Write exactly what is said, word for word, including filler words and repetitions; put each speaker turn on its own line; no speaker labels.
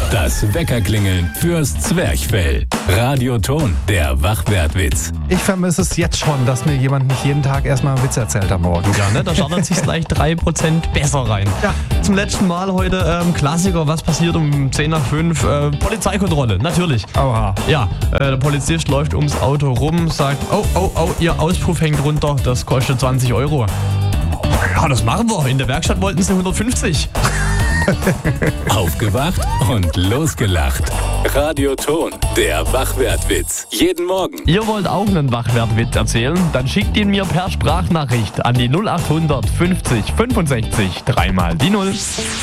Das Weckerklingeln fürs Zwerchfell. Radioton, der Wachwertwitz.
Ich vermisse es jetzt schon, dass mir jemand nicht jeden Tag erstmal einen Witz erzählt am Morgen.
Ja, ne? Da startet sich gleich drei Prozent besser rein.
Ja.
Zum letzten Mal heute ähm, Klassiker, was passiert um zehn nach fünf? Äh, Polizeikontrolle, natürlich.
Oha.
Ja, äh, der Polizist läuft ums Auto rum, sagt, oh, oh, oh, Ihr Auspuff hängt runter, das kostet zwanzig Euro. Ja, das machen wir. In der Werkstatt wollten sie hundertfünfzig.
Aufgewacht und losgelacht. Radioton, der Wachwertwitz. Jeden Morgen.
Ihr wollt auch einen Wachwertwitz erzählen? Dann schickt ihn mir per Sprachnachricht an die null acht hundert fünfzig fünfundsechzig dreimal die null.